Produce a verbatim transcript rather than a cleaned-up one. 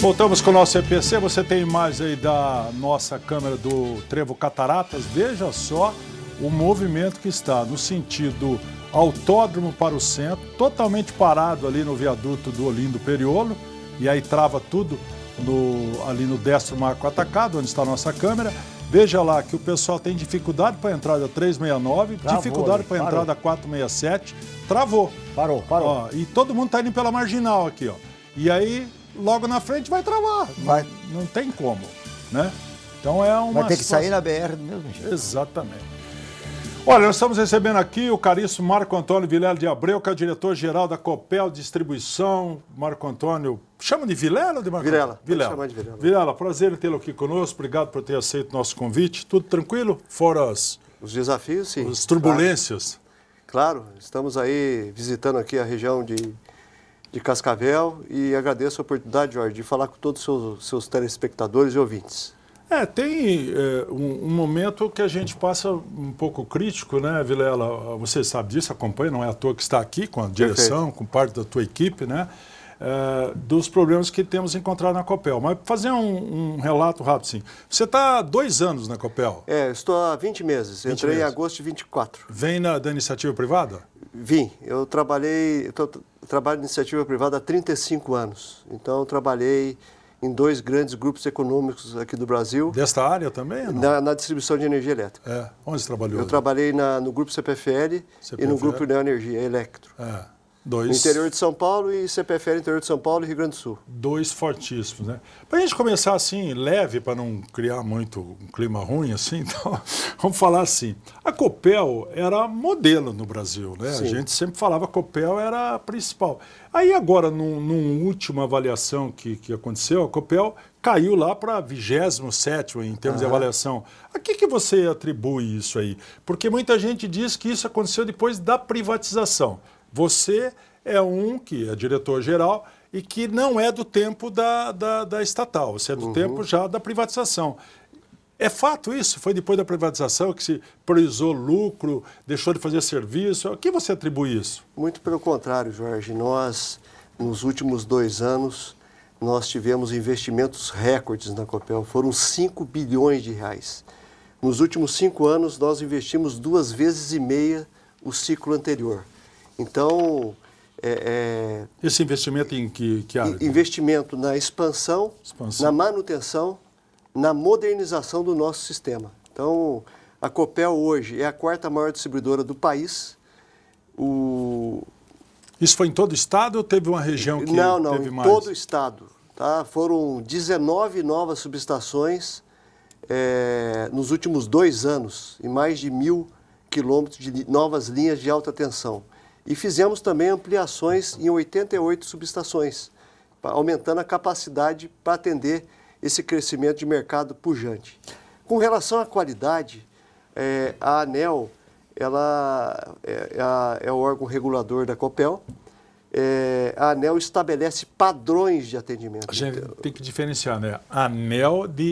Voltamos com o nosso E P C. Você tem imagens aí da nossa câmera do Trevo Cataratas. Veja só o movimento que está no sentido autódromo para o centro, totalmente parado ali no viaduto do Olindo Periolo, e aí trava tudo no, ali no Destro Marco Atacado, onde está a nossa câmera. Veja lá que o pessoal tem dificuldade para a entrada trezentos e sessenta e nove, travou, dificuldade para a entrada quatrocentos e sessenta e sete, travou. Parou, parou. Ó, e todo mundo está indo pela marginal aqui, ó. E aí, logo na frente vai travar. Vai. Não, não tem como, né? Então é uma Vai ter que situação... sair na B R do mesmo jeito. Exatamente. Olha, nós estamos recebendo aqui o caríssimo Marco Antônio Vilela de Abreu, que é o diretor-geral da Copel Distribuição. Marco Antônio, chama de Vilela ou de Marco Vilela, Antônio? Vilela. chamar de Vilela. Vilela, prazer em tê-lo aqui conosco. Obrigado por ter aceito o nosso convite. Tudo tranquilo? Fora as, Os desafios, sim. as turbulências. Claro. Claro, estamos aí visitando aqui a região de, de Cascavel e agradeço a oportunidade, Jorge, de falar com todos os seus, seus telespectadores e ouvintes. É, tem é, um, um momento que a gente passa um pouco crítico, né, Vilela? Você sabe disso, acompanha, não é à toa que está aqui com a direção, Perfeito. Com parte da tua equipe, né? É, dos problemas que temos encontrado na Copel. Mas fazer um, um relato rápido, sim. Você está há dois anos na Copel? É, estou há vinte meses. vinte Entrei meses. em agosto de vinte e quatro. Vem na, da iniciativa privada? Vim. Eu trabalhei, eu tô, trabalho em iniciativa privada há trinta e cinco anos. Então, eu trabalhei em dois grandes grupos econômicos aqui do Brasil. Desta área também? Ou não? Na, na distribuição de energia elétrica. É. Onde você trabalhou? Eu trabalhei na, no grupo C P F L C P F L. e no grupo Neoenergia, Electro. É. Dois... No interior de São Paulo e C P F L interior de São Paulo e Rio Grande do Sul. Dois fortíssimos, né? Para a gente começar assim, leve, para não criar muito um clima ruim, assim, então, vamos falar assim. A Copel era modelo no Brasil, né? Sim. A gente sempre falava que a Copel era a principal. Aí agora, num, num última avaliação que, que aconteceu, a Copel caiu lá para vigésimo sétimo em termos uhum. de avaliação. A que, que você atribui isso aí? Porque muita gente diz que isso aconteceu depois da privatização. Você é um que é diretor-geral e que não é do tempo da, da, da estatal, você é do uhum. tempo já da privatização. É fato isso? Foi depois da privatização que se priorizou lucro, deixou de fazer serviço? A que você atribui isso? Muito pelo contrário, Jorge. Nós, nos últimos dois anos, nós tivemos investimentos recordes na Copel. Foram cinco bilhões de reais. Nos últimos cinco anos, nós investimos duas vezes e meia o ciclo anterior. Então, é, é, esse investimento em que, que área? Investimento na expansão, expansão, na manutenção, na modernização do nosso sistema. Então, a Copel hoje é a quarta maior distribuidora do país. O... Isso foi em todo o estado ou teve uma região que não, não, teve em mais? todo o estado. Tá? Foram dezenove novas subestações é, nos últimos dois anos e mais de mil quilômetros de novas linhas de alta tensão. E fizemos também ampliações em oitenta e oito subestações, aumentando a capacidade para atender esse crescimento de mercado pujante. Com relação à qualidade, é, a ANEEL ela é, é, é o órgão regulador da Copel. É, a ANEEL estabelece padrões de atendimento. A gente tem que diferenciar, né? ANEEL de